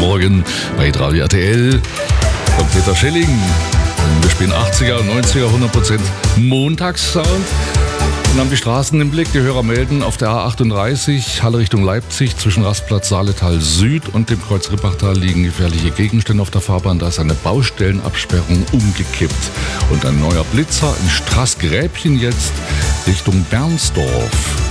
Morgen bei Radio RTL. Und Peter Schelling. Und wir spielen 80er, 90er, 100% Montagssound. Und haben die Straßen im Blick. Die Hörer melden auf der A38, Halle Richtung Leipzig, zwischen Rastplatz Saaletal Süd und dem Kreuz Rippachtal liegen gefährliche Gegenstände auf der Fahrbahn. Da ist eine Baustellenabsperrung umgekippt. Und ein neuer Blitzer in Straßgräbchen jetzt Richtung Bernsdorf.